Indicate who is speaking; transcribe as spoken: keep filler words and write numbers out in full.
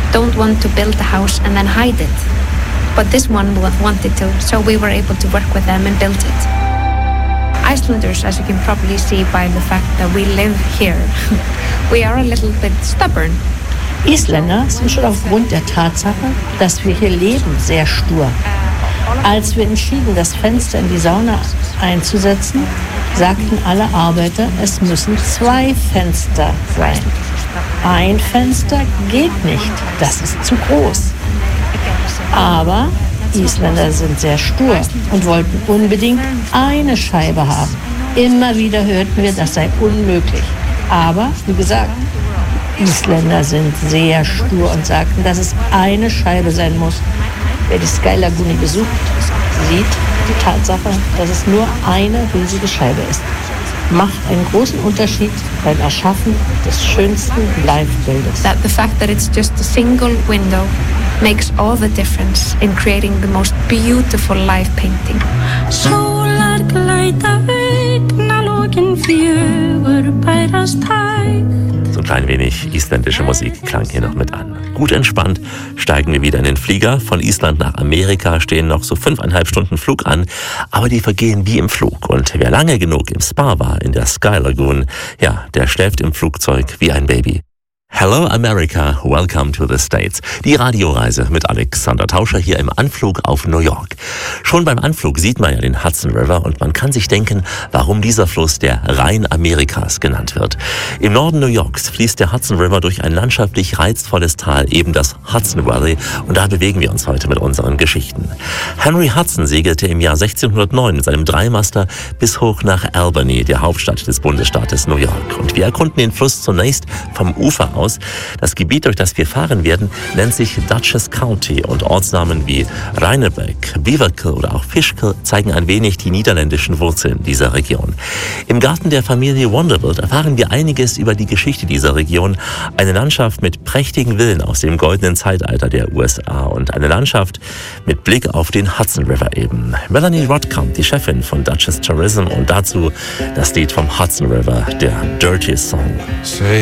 Speaker 1: don't want to build a house and then hide it. But this one wanted to, so we were able to work with them and build it. Icelanders, as you can probably see by the fact that we live here, we are a little bit stubborn.
Speaker 2: Isländer sind schon aufgrund der Tatsache, dass wir hier leben, sehr stur. Als wir entschieden, das Fenster in die Sauna einzusetzen, sagten alle Arbeiter, es müssen zwei Fenster sein. Ein Fenster geht nicht, das ist zu groß. Aber Isländer sind sehr stur und wollten unbedingt eine Scheibe haben. Immer wieder hörten wir, das sei unmöglich. Aber, wie gesagt, Isländer sind sehr stur und sagten, dass es eine Scheibe sein muss. Wer die Sky Lagune besucht, sieht die Tatsache, dass es nur eine riesige Scheibe ist. Macht einen großen Unterschied beim Erschaffen des schönsten Live-Bildes.
Speaker 1: That the fact that it's just a single window makes all the difference in creating the most beautiful live painting.
Speaker 3: Sólar glæta augnalokin fjögur bærast hægt.
Speaker 4: So ein klein wenig isländische Musik klang hier noch mit an. Gut entspannt steigen wir wieder in den Flieger. Von Island nach Amerika stehen noch so fünfeinhalb Stunden Flug an, aber die vergehen wie im Flug. Und wer lange genug im Spa war, in der Sky Lagoon, ja, der schläft im Flugzeug wie ein Baby. Hello America, welcome to the States. Die Radioreise mit Alexander Tauscher hier im Anflug auf New York. Schon beim Anflug sieht man ja den Hudson River und man kann sich denken, warum dieser Fluss der Rhein Amerikas genannt wird. Im Norden New Yorks fließt der Hudson River durch ein landschaftlich reizvolles Tal, eben das Hudson Valley, und da bewegen wir uns heute mit unseren Geschichten. Henry Hudson segelte im Jahr sechzehnhundertneun in seinem Dreimaster bis hoch nach Albany, der Hauptstadt des Bundesstaates New York. Und wir erkunden den Fluss zunächst vom Ufer aus. Das Gebiet, durch das wir fahren werden, nennt sich Dutchess County und Ortsnamen wie Rhinebeck, Beaverkill oder auch Fishkill zeigen ein wenig die niederländischen Wurzeln dieser Region. Im Garten der Familie Vanderbilt erfahren wir einiges über die Geschichte dieser Region, eine Landschaft mit prächtigen Villen aus dem goldenen Zeitalter der U S A und eine Landschaft mit Blick auf den Hudson River eben. Melanie Rodkamp, die Chefin von Dutchess Tourism, und dazu das Lied vom Hudson River, der Dirty Song.